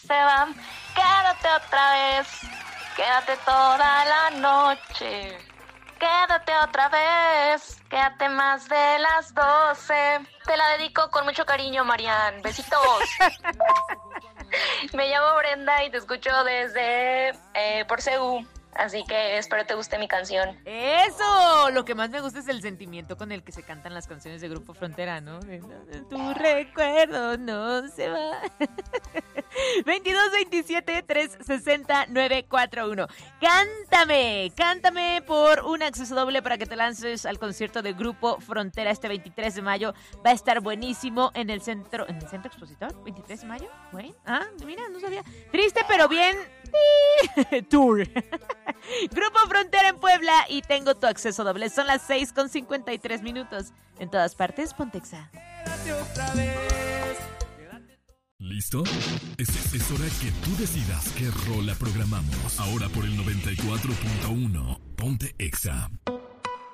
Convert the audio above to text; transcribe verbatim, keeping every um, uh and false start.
se va. Quédate otra vez, quédate toda la noche. Quédate otra vez, quédate más de las doce. Te la dedico con mucho cariño, Marian. Besitos. Me llamo Brenda y te escucho desde eh, por C U. Así que espero te guste mi canción. ¡Eso! Lo que más me gusta es el sentimiento con el que se cantan las canciones de Grupo Frontera, ¿no? Tu recuerdo no se va. veintidós veintisiete trescientos sesenta nueve cuarenta y uno. Cántame, cántame por un acceso doble para que te lances al concierto de Grupo Frontera este veintitrés de mayo. Va a estar buenísimo en el centro, ¿en el centro expositor? ¿veintitrés de mayo? Bueno, ah, mira, no sabía. Triste pero bien. Tour. Grupo Frontera en Puebla y tengo tu acceso doble. Son las seis con cincuenta y tres minutos. En todas partes, Pontexa. ¿Listo? Es, es hora que tú decidas qué rola programamos. Ahora por el noventa y cuatro punto uno. Ponte Exa.